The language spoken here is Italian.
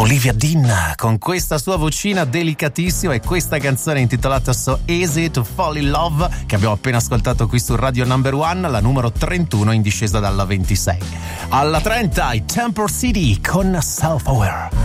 Olivia Dean con questa sua vocina delicatissima e questa canzone intitolata So Easy to Fall in Love che abbiamo appena ascoltato qui su Radio Number One, la numero 31 in discesa dalla 26. Alla 30 i Temple City con Self Aware.